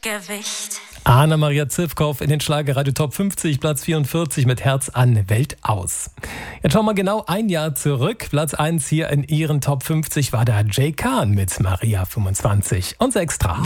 Gewicht. Anna-Maria Zivkow in den Schlagerradio Top 50, Platz 44 mit Herz an Welt aus. Jetzt schauen wir genau ein Jahr zurück. Platz 1 hier in ihren Top 50 war da Jay Khan mit Maria 25. Unser Extra.